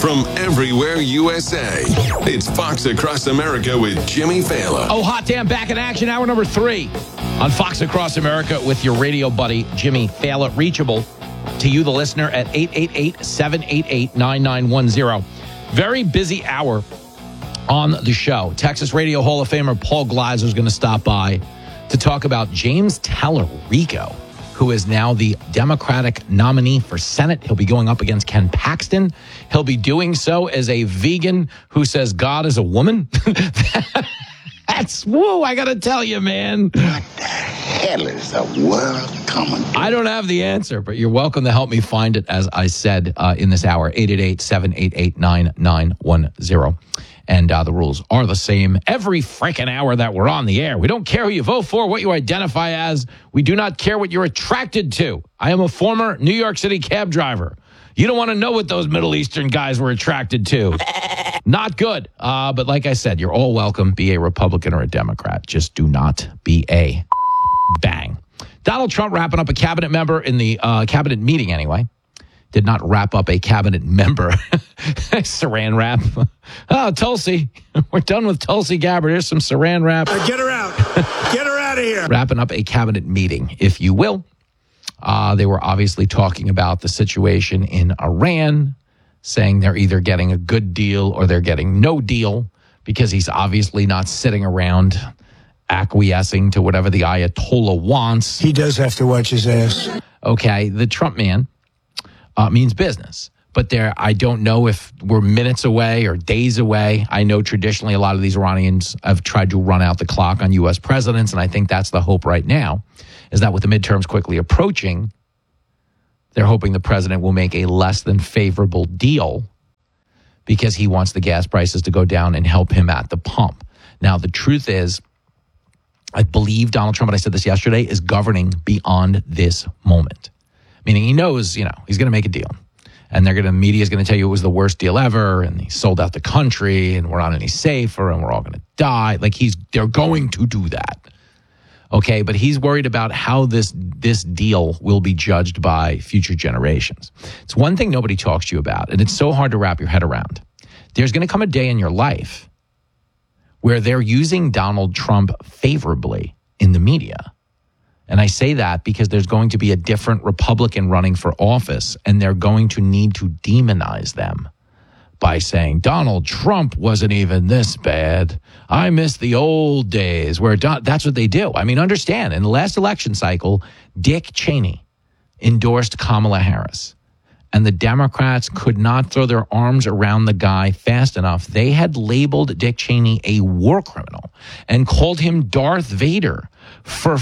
from everywhere USA. It's Fox Across America with Jimmy Fallon. Oh, hot damn, back in action. Hour number 3 on Fox Across America with your radio buddy, Jimmy Fallon. Reachable to you, the listener, at 888-788-9910. Very busy hour on the show. Texas Radio Hall of Famer Paul Glasser is going to stop by to talk about James Tallarico, who is now the Democratic nominee for Senate. He'll be going up against Ken Paxton. He'll be doing so as a vegan who says God is a woman. That's, whoa, I got to tell you, man. What the hell is the world coming to? I don't have the answer, but you're welcome to help me find it, as I said in this hour, 888-788-9910. And the rules are the same every freaking hour that we're on the air. We don't care who you vote for, what you identify as. We do not care what you're attracted to. I am a former New York City cab driver. You don't want to know what those Middle Eastern guys were attracted to. Not good. But like I said, you're all welcome. Be a Republican or a Democrat. Just do not be a bang. Donald Trump wrapping up a cabinet member in the cabinet meeting anyway. Did not wrap up a cabinet member. Saran wrap. Oh, Tulsi. We're done with Tulsi Gabbard. Here's some saran wrap. Get her out. Get her out of here. Wrapping up a cabinet meeting, if you will. They were obviously talking about the situation in Iran, saying they're either getting a good deal or they're getting no deal, because he's obviously not sitting around acquiescing to whatever the Ayatollah wants. He does have to watch his ass. Okay, the Trump man means business. But I don't know if we're minutes away or days away. I know traditionally a lot of these Iranians have tried to run out the clock on U.S. presidents, and I think that's the hope right now, is that with the midterms quickly approaching, they're hoping the president will make a less than favorable deal because he wants the gas prices to go down and help him at the pump. Now, the truth is, I believe Donald Trump, and I said this yesterday, is governing beyond this moment. Meaning he knows, he's going to make a deal. And the media is going to tell you it was the worst deal ever, and he sold out the country, and we're not any safer, and we're all going to die. They're going to do that. Okay, but he's worried about how this deal will be judged by future generations. It's one thing nobody talks to you about, and it's so hard to wrap your head around. There's going to come a day in your life where they're using Donald Trump favorably in the media. And I say that because there's going to be a different Republican running for office, and they're going to need to demonize them by saying, Donald Trump wasn't even this bad. I miss the old days where that's what they do. I mean, understand, in the last election cycle, Dick Cheney endorsed Kamala Harris, and the Democrats could not throw their arms around the guy fast enough. They had labeled Dick Cheney a war criminal and called him Darth Vader for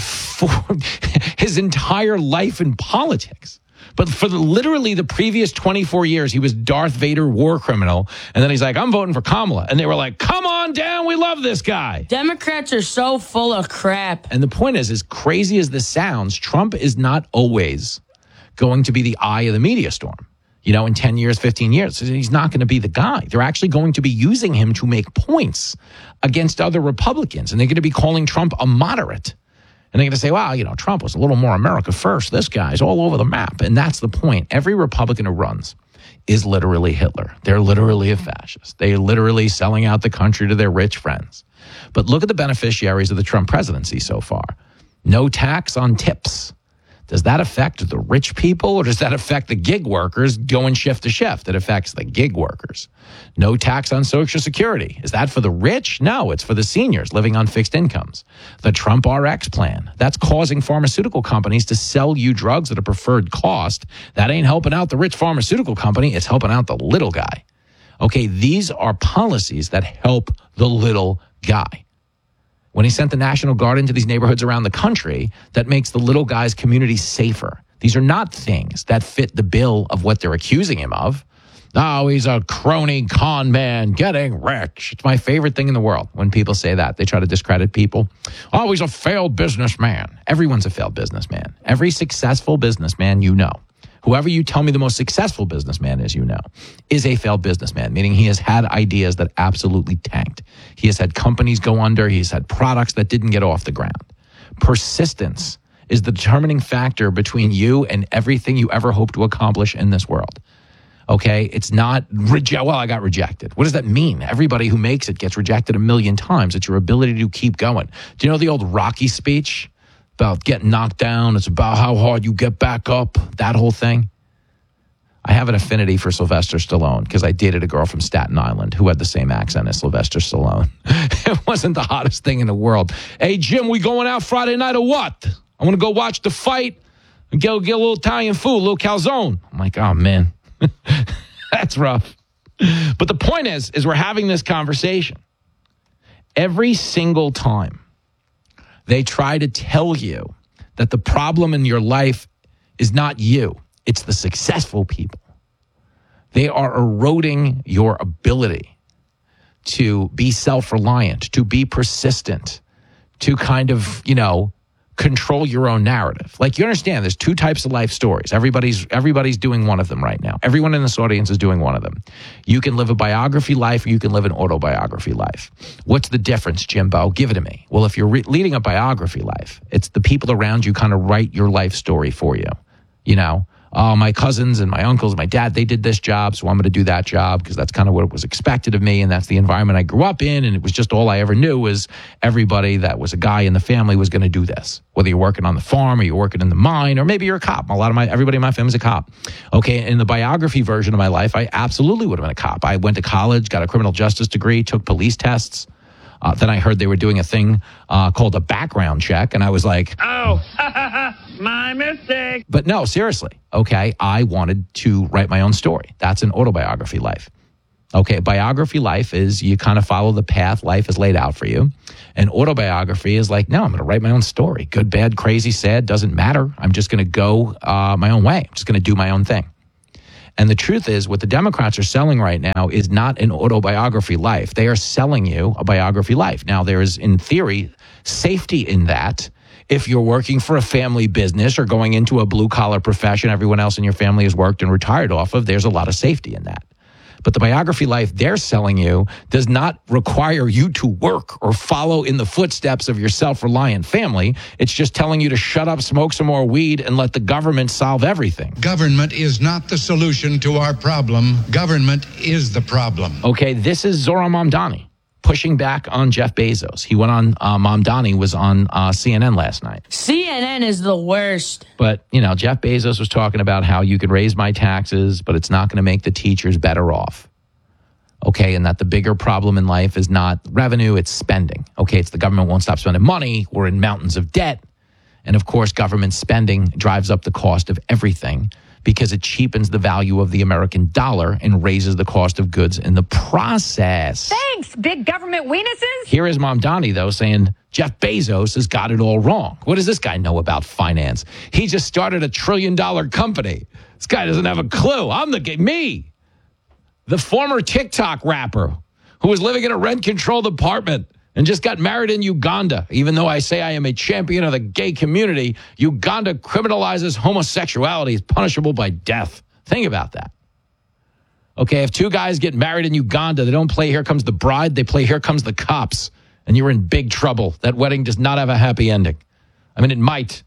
his entire life in politics. But for literally the previous 24 years, he was Darth Vader, war criminal. And then he's like, I'm voting for Kamala. And they were like, come on down. We love this guy. Democrats are so full of crap. And the point is, as crazy as this sounds, Trump is not always going to be the eye of the media storm. In 10 years, 15 years, he's not going to be the guy. They're actually going to be using him to make points against other Republicans. And they're going to be calling Trump a moderate. And they're going to say, well, Trump was a little more America first. This guy's all over the map. And that's the point. Every Republican who runs is literally Hitler. They're literally a fascist. They're literally selling out the country to their rich friends. But look at the beneficiaries of the Trump presidency so far. No tax on tips. Does that affect the rich people, or does that affect the gig workers going shift to shift? It affects the gig workers. No tax on Social Security. Is that for the rich? No, it's for the seniors living on fixed incomes. The Trump RX plan, that's causing pharmaceutical companies to sell you drugs at a preferred cost. That ain't helping out the rich pharmaceutical company. It's helping out the little guy. Okay, these are policies that help the little guy. When he sent the National Guard into these neighborhoods around the country, that makes the little guy's community safer. These are not things that fit the bill of what they're accusing him of. Oh, he's a crony con man getting rich. It's my favorite thing in the world when people say that. They try to discredit people. Oh, he's a failed businessman. Everyone's a failed businessman. Every successful businessman whoever you tell me the most successful businessman is, is a failed businessman, meaning he has had ideas that absolutely tanked. He has had companies go under. He's had products that didn't get off the ground. Persistence is the determining factor between you and everything you ever hope to accomplish in this world. Okay, it's not well, I got rejected. What does that mean? Everybody who makes it gets rejected a million times. It's your ability to keep going. Do you know the old Rocky speech about getting knocked down? It's about how hard you get back up, that whole thing. I have an affinity for Sylvester Stallone because I dated a girl from Staten Island who had the same accent as Sylvester Stallone. It wasn't the hottest thing in the world. Hey, Jim, we going out Friday night or what? I want to go watch the fight and get a little Italian food, a little calzone. I'm like, oh, man. That's rough. But the point is we're having this conversation. Every single time they try to tell you that the problem in your life is not you, it's the successful people. They are eroding your ability to be self-reliant, to be persistent, to kind of, control your own narrative. Like, you understand, there's two types of life stories. Everybody's doing one of them right now. Everyone in this audience is doing one of them. You can live a biography life or you can live an autobiography life. What's the difference, Jimbo? Give it to me. Well, if you're leading a biography life, it's the people around you kind of write your life story for you. Oh, my cousins and my uncles, my dad, they did this job, so I'm going to do that job because that's kind of what was expected of me, and that's the environment I grew up in, and it was just all I ever knew was everybody that was a guy in the family was going to do this. Whether you're working on the farm or you're working in the mine or maybe you're a cop. Everybody in my family's a cop. Okay, in the biography version of my life, I absolutely would have been a cop. I went to college, got a criminal justice degree, took police tests. Then I heard they were doing a thing called a background check, and I was like, oh, my mistake. But no, seriously, okay, I wanted to write my own story. That's an autobiography life. Okay, biography life is you kind of follow the path life is laid out for you. And autobiography is like, no, I'm going to write my own story. Good, bad, crazy, sad, doesn't matter. I'm just going to go my own way. I'm just going to do my own thing. And the truth is, what the Democrats are selling right now is not an autobiography life. They are selling you a biography life. Now, there is, in theory, safety in that. If you're working for a family business or going into a blue-collar profession everyone else in your family has worked and retired off of, there's a lot of safety in that. But the biography life they're selling you does not require you to work or follow in the footsteps of your self-reliant family. It's just telling you to shut up, smoke some more weed, and let the government solve everything. Government is not the solution to our problem. Government is the problem. Okay, this is Zohran Mamdani pushing back on Jeff Bezos. He went on, Mamdani was on CNN last night. CNN is the worst. But, Jeff Bezos was talking about how you could raise my taxes, but it's not going to make the teachers better off. Okay, and that the bigger problem in life is not revenue, it's spending. Okay, it's the government won't stop spending money. We're in mountains of debt. And, of course, government spending drives up the cost of everything because it cheapens the value of the American dollar and raises the cost of goods in the process. Thanks, big government weenuses. Here is Mamdani, though, saying Jeff Bezos has got it all wrong. What does this guy know about finance? He just started a $1 trillion company. This guy doesn't have a clue. Me, the former TikTok rapper who was living in a rent-controlled apartment and just got married in Uganda. Even though I say I am a champion of the gay community, Uganda criminalizes homosexuality. It's punishable by death. Think about that. Okay, if two guys get married in Uganda, they don't play Here Comes the Bride, they play Here Comes the Cops, and you're in big trouble. That wedding does not have a happy ending. I mean, it might.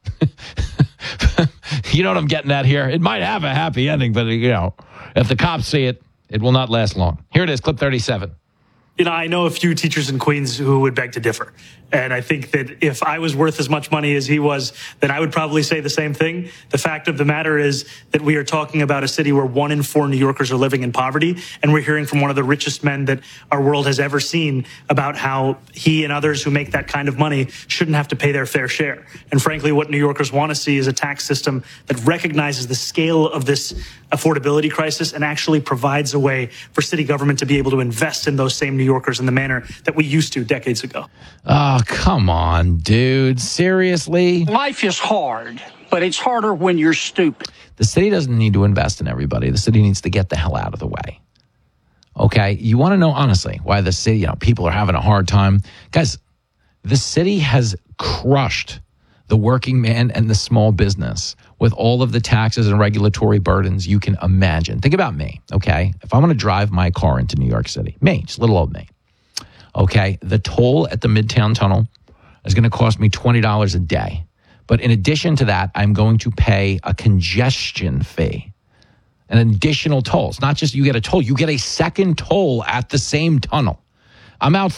You know what I'm getting at here? It might have a happy ending, but, if the cops see it, it will not last long. Here it is, clip 37. I know a few teachers in Queens who would beg to differ. And I think that if I was worth as much money as he was, then I would probably say the same thing. The fact of the matter is that we are talking about a city where 1 in 4 New Yorkers are living in poverty. And we're hearing from one of the richest men that our world has ever seen about how he and others who make that kind of money shouldn't have to pay their fair share. And frankly, what New Yorkers want to see is a tax system that recognizes the scale of this affordability crisis and actually provides a way for city government to be able to invest in those same New Yorkers in the manner that we used to decades ago. Oh, come on, dude. Seriously? Life is hard, but it's harder when you're stupid. The city doesn't need to invest in everybody. The city needs to get the hell out of the way. Okay? You want to know, honestly, why the city, people are having a hard time? Guys, the city has crushed the working man and the small business with all of the taxes and regulatory burdens you can imagine. Think about me, okay? If I want to drive my car into New York City, just little old me, okay, the toll at the Midtown Tunnel is going to cost me $20 a day. But in addition to that, I'm going to pay a congestion fee. an additional toll. It's not just you get a toll, you get a second toll at the same tunnel. I'm out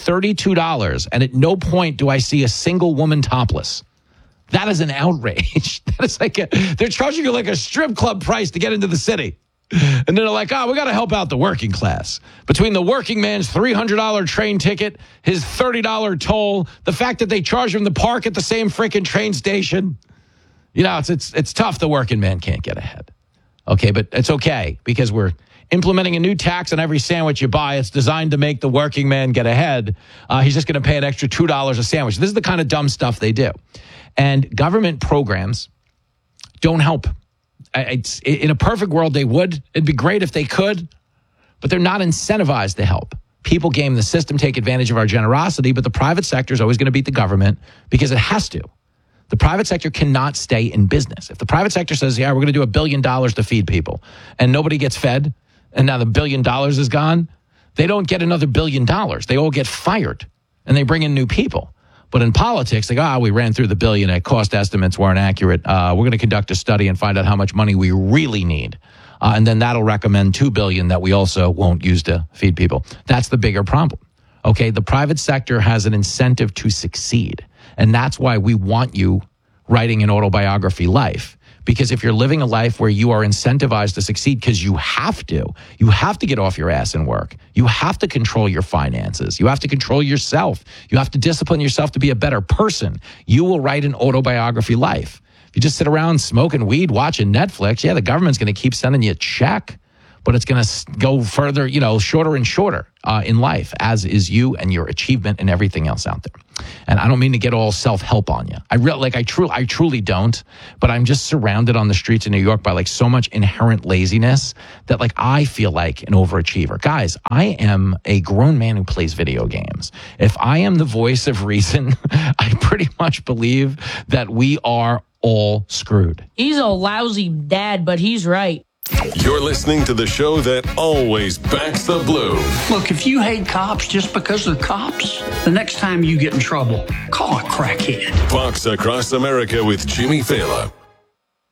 $32, and at no point do I see a single woman topless. That is an outrage. That is like they're charging you like a strip club price to get into the city. And then they're like, we got to help out the working class. Between the working man's $300 train ticket, his $30 toll, the fact that they charge him to park at the same freaking train station. You know, it's tough the working man can't get ahead. Okay, but it's okay because we're implementing a new tax on every sandwich you buy. It's designed to make the working man get ahead. He's just going to pay an extra $2 a sandwich. This is the kind of dumb stuff they do. And government programs don't help. In a perfect world, they would. It'd be great if they could, but they're not incentivized to help. People game the system, take advantage of our generosity, but the private sector is always going to beat the government because it has to. The private sector cannot stay in business. If the private sector says, we're going to do $1 billion to feed people, and nobody gets fed, and now the $1 billion is gone, they don't get another $1 billion. They all get fired, and they bring in new people. But in politics, they go, we ran through the $1 billion. Cost estimates weren't accurate. We're going to conduct a study and find out how much money we really need. And then that'll recommend $2 billion that we also won't use to feed people. That's the bigger problem. Okay, the private sector has an incentive to succeed. And that's why we want you writing an autobiography life. Because if you're living a life where you are incentivized to succeed because you have to get off your ass and work. You have to control your finances. You have to control yourself. You have to discipline yourself to be a better person. You will write an autobiography life. If you just sit around smoking weed, watching Netflix, the government's going to keep sending you a check, but it's going to go further, shorter and shorter in life, as is you and your achievement and everything else out there. And I don't mean to get all self-help on you. I truly don't, but I'm just surrounded on the streets of New York by so much inherent laziness that I feel like an overachiever. Guys, I am a grown man who plays video games. If I am the voice of reason, I pretty much believe that we are all screwed. He's a lousy dad, but he's right. You're listening to the show that always backs the blue. Look, if you hate cops just because they're cops, the next time you get in trouble, call a crackhead. Fox Across America with Jimmy Fallon.